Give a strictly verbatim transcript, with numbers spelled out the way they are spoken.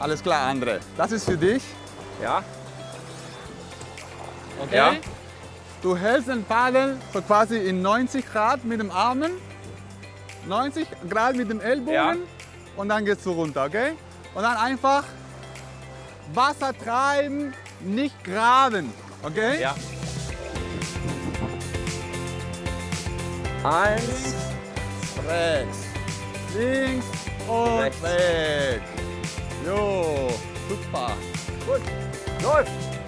Alles klar, André. Das ist für dich. Ja. Okay? Ja. Du hältst den Paddel so quasi in neunzig Grad mit dem Armen, neunzig Grad mit dem Ellbogen Ja. und dann gehst du runter, okay? Und dann einfach Wasser treiben, nicht graben, okay? Ja. Eins. Rechts, links und Rechts. weg. Jo, super. Gut. Läuft.